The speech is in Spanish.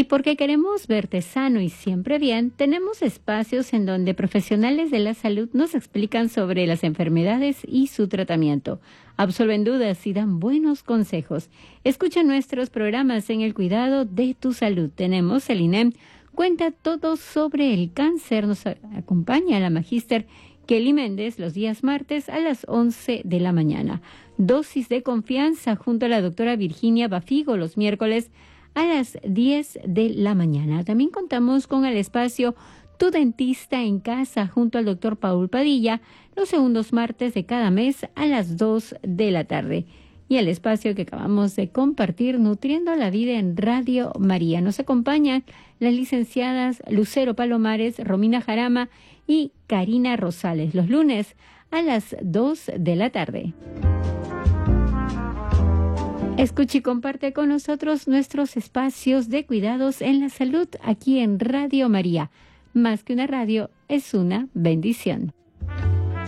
porque queremos verte sano y siempre bien, tenemos espacios en donde profesionales de la salud nos explican sobre las enfermedades y su tratamiento, absolven dudas y dan buenos consejos. Escucha nuestros programas en el cuidado de tu salud. Tenemos el INEM, cuenta todo sobre el cáncer. Nos acompaña la magíster Kelly Méndez los días martes a las 11 de la mañana. Dosis de confianza junto a la doctora Virginia Bafigo los miércoles a las 10 de la mañana. También contamos con el espacio Tu Dentista en Casa junto al doctor Paul Padilla los segundos martes de cada mes a las 2 de la tarde. Y el espacio que acabamos de compartir, Nutriendo la Vida en Radio María. Nos acompañan las licenciadas Lucero Palomares, Romina Jarama y Karina Rosales los lunes a las 2 de la tarde. Escucha y comparte con nosotros nuestros espacios de cuidados en la salud aquí en Radio María. Más que una radio, es una bendición.